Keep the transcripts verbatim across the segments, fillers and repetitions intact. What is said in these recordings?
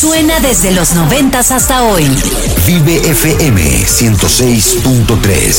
Suena desde los noventas hasta hoy. Vive F M ciento seis punto tres.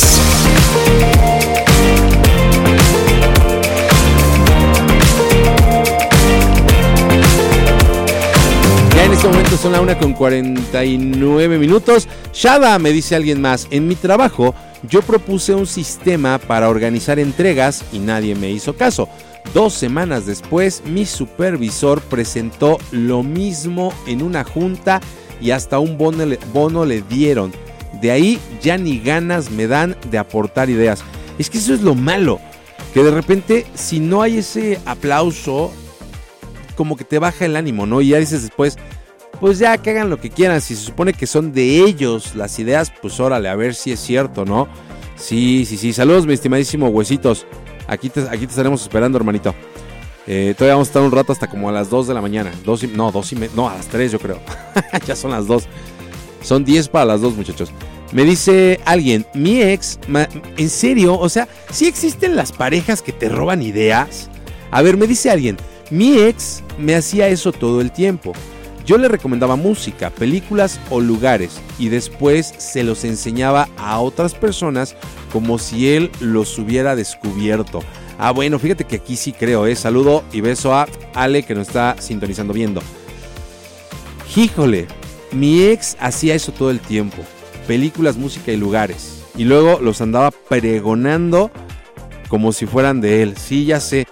Ya en este momento son la una con cuarenta y nueve minutos. Shada, me dice alguien más, en mi trabajo yo propuse un sistema para organizar entregas y nadie me hizo caso. Dos semanas después, mi supervisor presentó lo mismo en una junta y hasta un bono le, bono le dieron. De ahí ya ni ganas me dan de aportar ideas. Es que eso es lo malo, que de repente si no hay ese aplauso, como que te baja el ánimo, ¿no? Y ya dices después, pues ya que hagan lo que quieran. Si se supone que son de ellos las ideas, pues órale, a ver si es cierto, ¿no? Sí, sí, sí. Saludos, mi estimadísimo Huesitos. Aquí te, aquí te estaremos esperando, hermanito. Eh, todavía vamos a estar un rato hasta como a las dos de la mañana. Dos y, no, dos y me, no, a las tres yo creo. Ya son las dos. Son diez para las dos, muchachos. Me dice alguien, mi ex, ma, ¿en serio? O sea, ¿sí existen las parejas que te roban ideas? A ver, me dice alguien, mi ex me hacía eso todo el tiempo. Yo le recomendaba música, películas o lugares y después se los enseñaba a otras personas como si él los hubiera descubierto. Ah, bueno, fíjate que aquí sí creo, ¿eh? Saludo y beso a Ale que nos está sintonizando viendo. Híjole, mi ex hacía eso todo el tiempo. Películas, música y lugares. Y luego los andaba pregonando como si fueran de él. Sí, ya sé.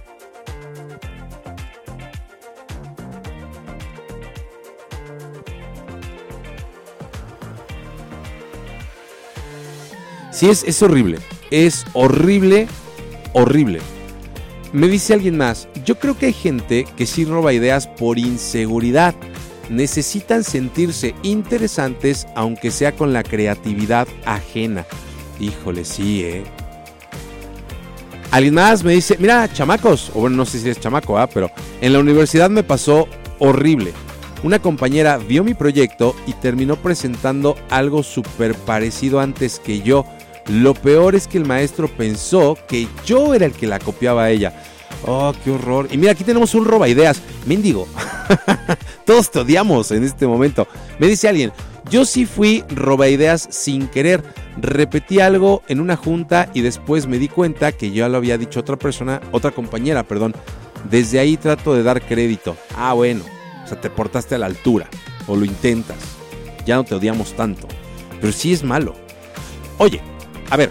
Sí, es, es horrible, es horrible, horrible. Me dice alguien más, yo creo que hay gente que sí roba ideas por inseguridad. Necesitan sentirse interesantes aunque sea con la creatividad ajena. Híjole, sí, eh. Alguien más me dice, mira, chamacos, o bueno, no sé si es chamaco, ¿eh? Pero en la universidad me pasó horrible. Una compañera vio mi proyecto y terminó presentando algo súper parecido antes que yo. Lo peor es que el maestro pensó que yo era el que la copiaba a ella. Oh, qué horror. Y mira, aquí tenemos un roba ideas. Mendigo. Todos te odiamos en este momento. Me dice alguien, yo sí fui roba ideas sin querer. Repetí algo en una junta y después me di cuenta que ya lo había dicho otra persona, otra compañera, perdón. Desde ahí trato de dar crédito. Ah, bueno. O sea, te portaste a la altura. O lo intentas. Ya no te odiamos tanto. Pero sí es malo. Oye, a ver,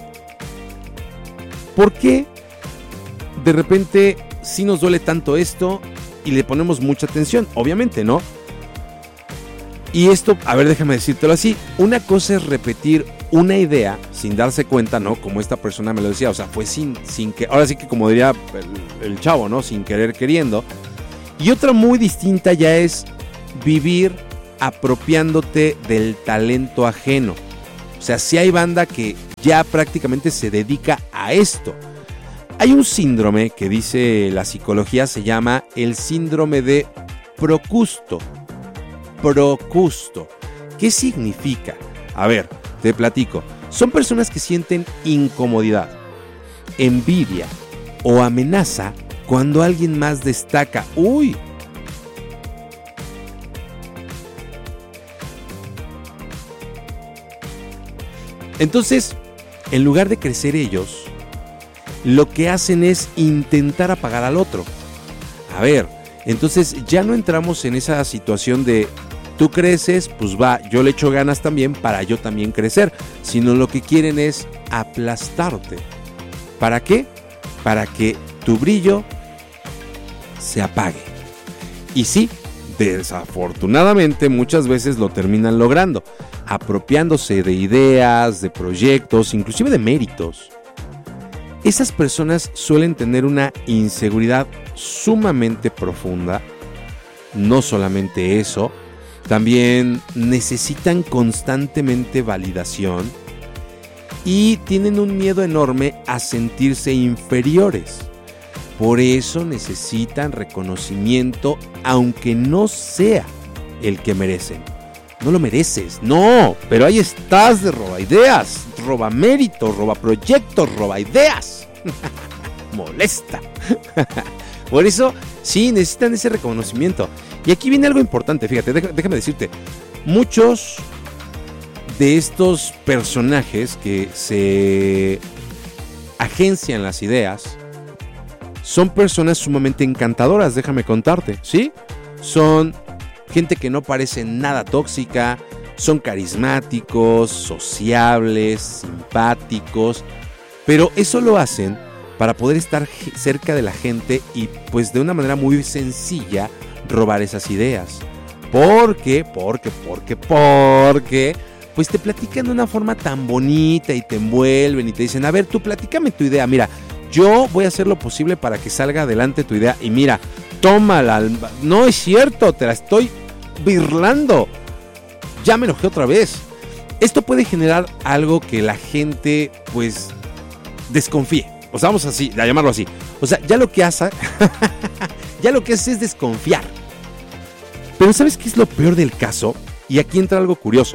¿por qué de repente sí nos duele tanto esto y le ponemos mucha atención? Obviamente, ¿no? Y esto, a ver, déjame decírtelo así. Una cosa es repetir una idea sin darse cuenta, ¿no? Como esta persona me lo decía, o sea, fue sin, sin que, ahora sí que como diría el, el chavo, ¿no? Sin querer queriendo. Y otra muy distinta ya es vivir apropiándote del talento ajeno. O sea, sí hay banda que ya prácticamente se dedica a esto. Hay un síndrome que dice la psicología, se llama el síndrome de Procusto. Procusto. ¿Qué significa? A ver, te platico. Son personas que sienten incomodidad, envidia o amenaza cuando alguien más destaca. ¡Uy! Entonces, en lugar de crecer ellos, lo que hacen es intentar apagar al otro. A ver, entonces ya no entramos en esa situación de tú creces, pues va, yo le echo ganas también para yo también crecer, sino lo que quieren es aplastarte. ¿Para qué? Para que tu brillo se apague. Y sí, desafortunadamente muchas veces lo terminan logrando, apropiándose de ideas, de proyectos, inclusive de méritos. Esas personas suelen tener una inseguridad sumamente profunda. No solamente eso, también necesitan constantemente validación y tienen un miedo enorme a sentirse inferiores. Por eso necesitan reconocimiento, aunque no sea el que merecen. No lo mereces, no, pero ahí estás de roba ideas, roba méritos, roba proyectos, roba ideas. Molesta. Por eso Sí, necesitan ese reconocimiento. Y aquí viene algo importante, fíjate, déjame, déjame decirte. Muchos de estos personajes que se agencian las ideas son personas sumamente encantadoras, déjame contarte, ¿sí? Son gente que no parece nada tóxica, son carismáticos, sociables, simpáticos, pero eso lo hacen para poder estar cerca de la gente y pues de una manera muy sencilla robar esas ideas. ¿Por qué? Porque, porque, porque, pues te platican de una forma tan bonita y te envuelven y te dicen, a ver, tú platícame tu idea, mira, yo voy a hacer lo posible para que salga adelante tu idea y mira, tómala, no es cierto, te la estoy birlando, ya me enojé otra vez. Esto puede generar algo que la gente pues desconfíe, o sea, vamos así, a llamarlo así, o sea, ya lo que hace, ya lo que hace es desconfiar. Pero ¿sabes qué es lo peor del caso? Y aquí entra algo curioso.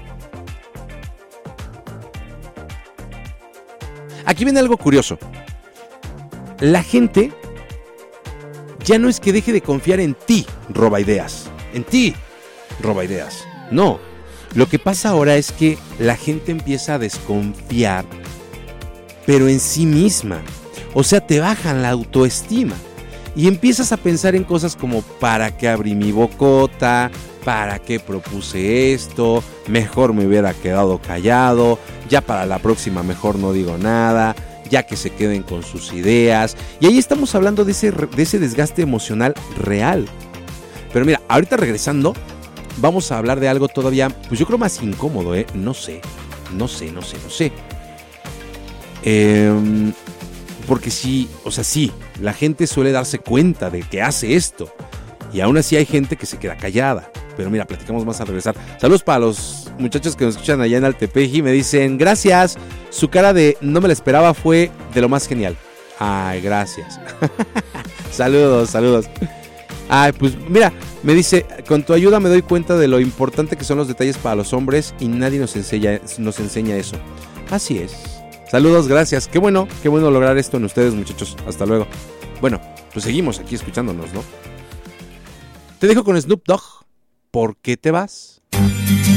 Aquí viene algo curioso. La gente ya no es que deje de confiar en ti, roba ideas. En ti, roba ideas. No. Lo que pasa ahora es que la gente empieza a desconfiar, pero en sí misma. O sea, te bajan la autoestima. Y empiezas a pensar en cosas como ¿para qué abrí mi bocota? ¿Para qué propuse esto? Mejor me hubiera quedado callado. Ya para la próxima mejor no digo nada. Ya que se queden con sus ideas. Y ahí estamos hablando de ese, de ese desgaste emocional real. Pero mira, ahorita regresando, vamos a hablar de algo todavía, pues yo creo más incómodo, ¿eh? No sé, no sé, no sé, no sé. Eh, porque sí, o sea, sí, la gente suele darse cuenta de que hace esto. Y aún así hay gente que se queda callada. Pero mira, platicamos más al regresar. Saludos para los muchachos que nos escuchan allá en Altepeji. Me dicen, gracias. Su cara de no me la esperaba fue de lo más genial. Ay, gracias. Saludos, saludos. Ay, pues mira, me dice, con tu ayuda me doy cuenta de lo importante que son los detalles para los hombres y nadie nos enseña, nos enseña eso. Así es. Saludos, gracias. Qué bueno, qué bueno lograr esto en ustedes, muchachos. Hasta luego. Bueno, pues seguimos aquí escuchándonos, ¿no? Te dejo con Snoop Dogg. ¿Por qué te vas?